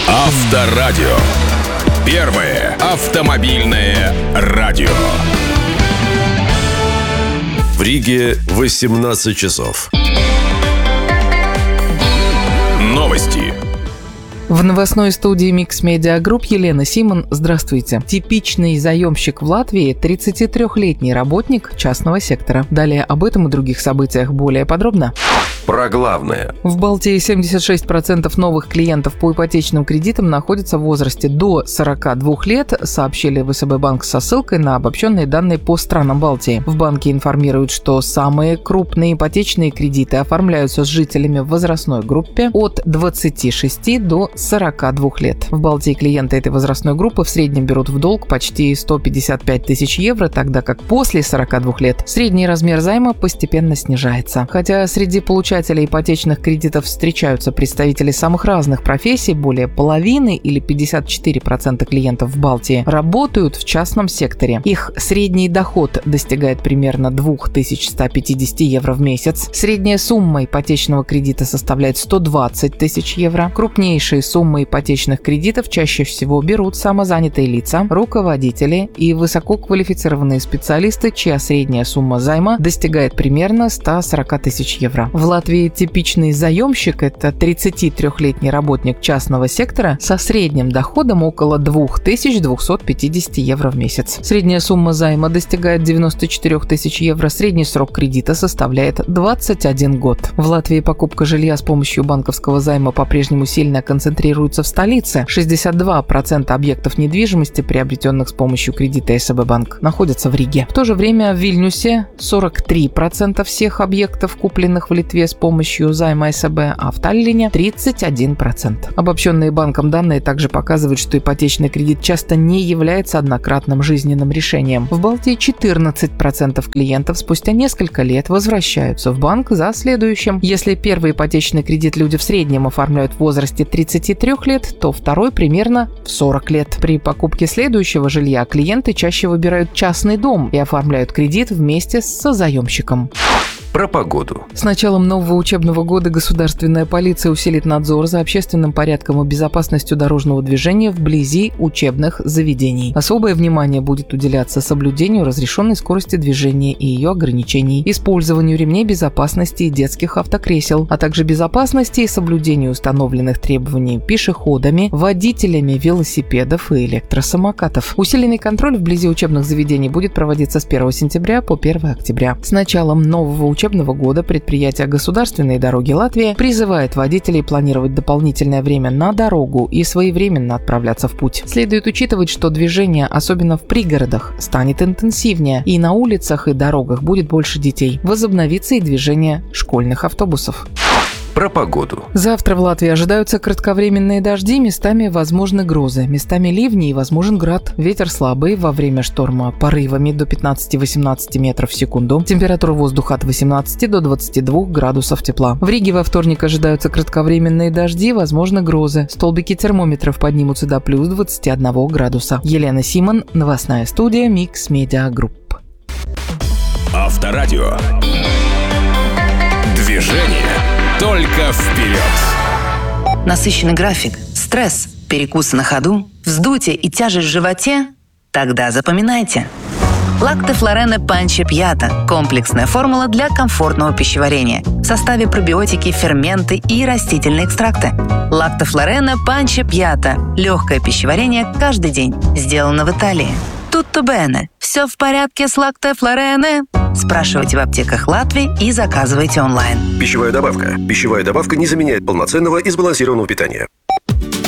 Авторадио. Первое автомобильное радио. В Риге 18 часов. Новости. В новостной студии Mix Media Group Елена Симон. Здравствуйте. Типичный заемщик в Латвии – 33-летний работник частного сектора. Далее об этом и других событиях более подробно. Про главное. В Балтии 76% новых клиентов по ипотечным кредитам находятся в возрасте до 42 лет, сообщили ВСБ банк со ссылкой на обобщенные данные по странам Балтии. В банке информируют, что самые крупные ипотечные кредиты оформляются с жителями в возрастной группе от 26 до 42 лет. В Балтии клиенты этой возрастной группы в среднем берут в долг почти 155 тысяч евро, тогда как после 42 лет средний размер займа постепенно снижается. Хотя среди получателей ипотечных кредитов встречаются представители самых разных профессий, более половины или 54% клиентов в Балтии работают в частном секторе. Их средний доход достигает примерно 2150 евро в месяц. Средняя сумма ипотечного кредита составляет 120 тысяч евро. Крупнейшие суммы ипотечных кредитов чаще всего берут самозанятые лица, руководители и высококвалифицированные специалисты, чья средняя сумма займа достигает примерно 140 тысяч евро. В Латвии типичный заемщик – это 33-летний работник частного сектора со средним доходом около 2250 евро в месяц. Средняя сумма займа достигает 94 тысяч евро, средний срок кредита составляет 21 год. В Латвии покупка жилья с помощью банковского займа по-прежнему сильно концентрируется в столице. 62% объектов недвижимости, приобретенных с помощью кредита СБ банк, находятся в Риге. В то же время в Вильнюсе 43% всех объектов, купленных в Литве с помощью займа СБ, а в Таллине 31%. Обобщенные банком данные также показывают, что ипотечный кредит часто не является однократным жизненным решением. В Балтии 14% клиентов спустя несколько лет возвращаются в банк за следующим. Если первый ипотечный кредит люди в среднем оформляют в возрасте 33 лет, то второй примерно в 40 лет. При покупке следующего жилья клиенты чаще выбирают частный дом и оформляют кредит вместе с созаемщиком. Про погоду. С началом нового учебного года государственная полиция усилит надзор за общественным порядком и безопасностью дорожного движения вблизи учебных заведений. Особое внимание будет уделяться соблюдению разрешенной скорости движения и ее ограничений, использованию ремней безопасности и детских автокресел, а также безопасности и соблюдению установленных требований пешеходами, водителями велосипедов и электросамокатов. Усиленный контроль вблизи учебных заведений будет проводиться с 1 сентября по 1 октября. С началом нового учебного года предприятие «Государственные дороги Латвии» призывает водителей планировать дополнительное время на дорогу и своевременно отправляться в путь. Следует учитывать, что движение, особенно в пригородах, станет интенсивнее, и на улицах и дорогах будет больше детей. Возобновится и движение школьных автобусов. Про погоду. Завтра в Латвии ожидаются кратковременные дожди, местами возможны грозы, местами ливни и возможен град. Ветер слабый, во время шторма порывами до 15-18 метров в секунду. Температура воздуха от 18 до 22 градусов тепла. В Риге во вторник ожидаются кратковременные дожди, возможны грозы. Столбики термометров поднимутся до плюс 21 градуса. Елена Симон, новостная студия Mix Media Group. Авторадио. Движение только вперед. Насыщенный график, стресс, перекусы на ходу, вздутие и тяжесть в животе? Тогда запоминайте. Лакте Флорене Панче Пьята – комплексная формула для комфортного пищеварения. В составе пробиотики, ферменты и растительные экстракты. Лакте Флорене Панче Пьята – легкое пищеварение каждый день. Сделано в Италии. Tutto bene. Все в порядке с Лакте Флорене? Спрашивайте в аптеках Латвии и заказывайте онлайн. Пищевая добавка. Пищевая добавка не заменяет полноценного и сбалансированного питания.